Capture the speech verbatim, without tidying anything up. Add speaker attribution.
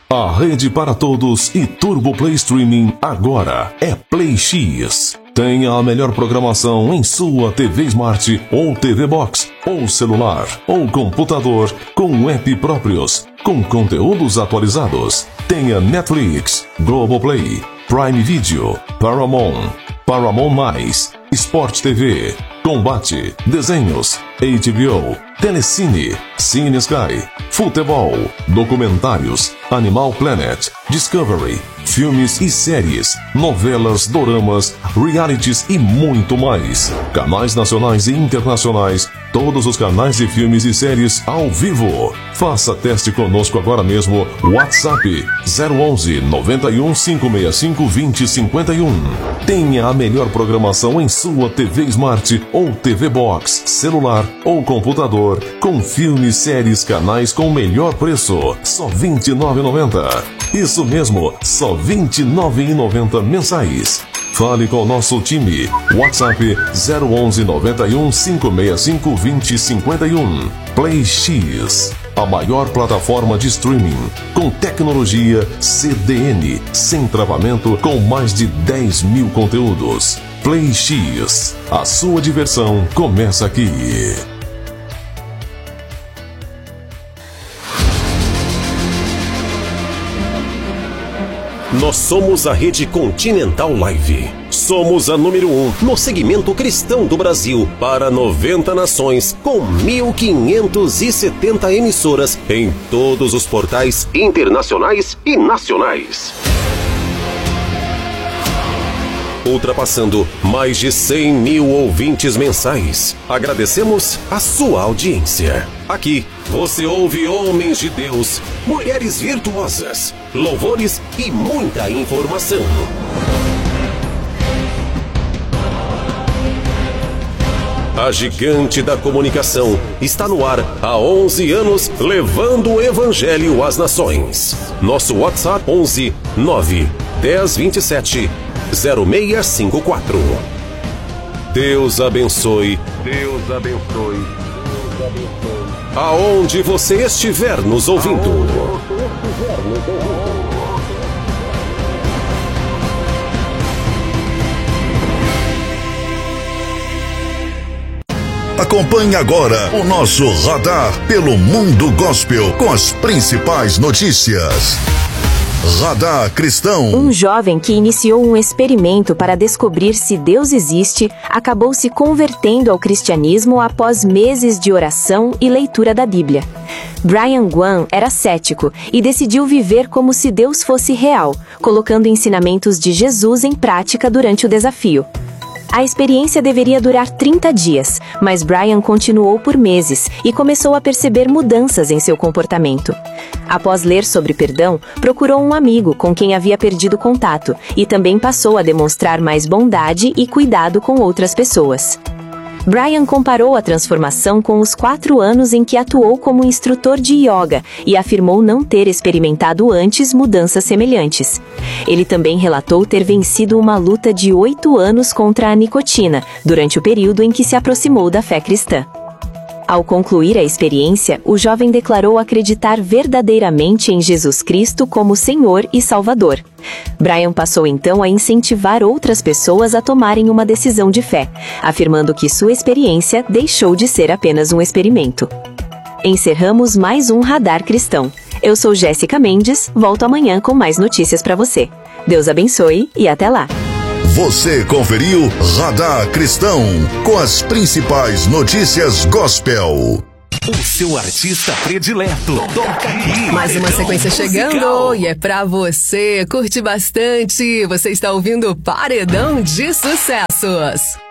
Speaker 1: A rede para todos e Turbo Play Streaming agora é Play X. Tenha a melhor programação em sua T V Smart ou T V Box, ou celular, ou computador, com app próprios, com conteúdos atualizados. Tenha Netflix, Globoplay, Prime Video, Paramount, Paramount Mais, Sport T V, Combate, Desenhos, H B O, Telecine, Cine Sky, Futebol, Documentários, Animal Planet, Discovery, filmes e séries, novelas, doramas, realities e muito mais. Canais nacionais e internacionais, todos os canais de filmes e séries ao vivo. Faça teste conosco agora mesmo. WhatsApp zero onze, noventa e um, cinco seis cinco, vinte, cinquenta e um. Tenha a melhor programação em sua T V Smart ou T V Box, celular ou computador, com filmes, séries, canais com melhor preço, só vinte e nove reais e noventa centavos. Isso mesmo, só vinte e nove reais e noventa centavos mensais. Fale com o nosso time. WhatsApp zero onze, noventa e um, cinco seis cinco, vinte, cinquenta e um. Play X, a maior plataforma de streaming, com tecnologia C D N, sem travamento, com mais de dez mil conteúdos. Play X, a sua diversão começa aqui.
Speaker 2: Nós somos a Rede Continental Live. Somos a número um no segmento cristão do Brasil para noventa nações, com mil quinhentas e setenta emissoras em todos os portais internacionais e nacionais. Ultrapassando mais de cem mil ouvintes mensais. Agradecemos a sua audiência. Aqui você ouve homens de Deus, mulheres virtuosas, louvores e muita informação. A gigante da comunicação está no ar há onze anos, levando o evangelho às nações. Nosso WhatsApp onze, nove, dez, vinte e sete, zero seis cinco quatro. Deus abençoe. Deus abençoe. Deus abençoe. Aonde você estiver nos ouvindo.
Speaker 3: Acompanhe agora o nosso radar pelo mundo gospel com as principais notícias. Radar Cristão.
Speaker 4: Um jovem que iniciou um experimento para descobrir se Deus existe acabou se convertendo ao cristianismo após meses de oração e leitura da Bíblia. Brian Guan era cético e decidiu viver como se Deus fosse real, colocando ensinamentos de Jesus em prática durante o desafio. A experiência deveria durar trinta dias, mas Brian continuou por meses e começou a perceber mudanças em seu comportamento. Após ler sobre perdão, procurou um amigo com quem havia perdido contato e também passou a demonstrar mais bondade e cuidado com outras pessoas. Brian comparou a transformação com os quatro anos em que atuou como instrutor de yoga e afirmou não ter experimentado antes mudanças semelhantes. Ele também relatou ter vencido uma luta de oito anos contra a nicotina, durante o período em que se aproximou da fé cristã. Ao concluir a experiência, o jovem declarou acreditar verdadeiramente em Jesus Cristo como Senhor e Salvador. Brian passou então a incentivar outras pessoas a tomarem uma decisão de fé, afirmando que sua experiência deixou de ser apenas um experimento. Encerramos mais um Radar Cristão. Eu sou Jéssica Mendes, volto amanhã com mais notícias para você. Deus abençoe e até lá!
Speaker 3: Você conferiu Radar Cristão com as principais notícias gospel.
Speaker 5: O seu artista predileto toca aqui.
Speaker 6: Mais uma sequência chegando e é pra você. Curte bastante. Você está ouvindo Paredão de Sucessos.